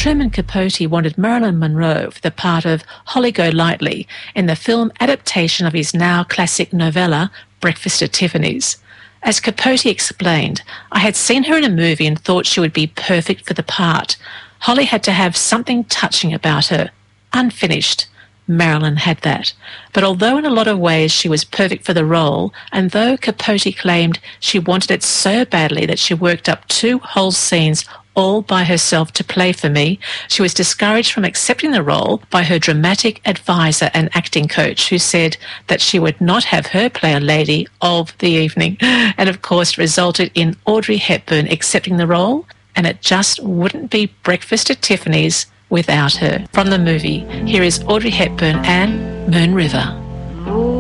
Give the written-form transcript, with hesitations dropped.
Truman Capote wanted Marilyn Monroe for the part of Holly Golightly in the film adaptation of his now classic novella, Breakfast at Tiffany's. As Capote explained, I had seen her in a movie and thought she would be perfect for the part. Holly had to have something touching about her, unfinished. Marilyn had that. But although in a lot of ways she was perfect for the role, and though Capote claimed she wanted it so badly that she worked up 2 whole scenes all by herself to play for me, she was discouraged from accepting the role by her dramatic advisor and acting coach, who said that she would not have her play a lady of the evening. And of course resulted in Audrey Hepburn accepting the role, and it just wouldn't be Breakfast at Tiffany's without her. From the movie, here is Audrey Hepburn and Moon River.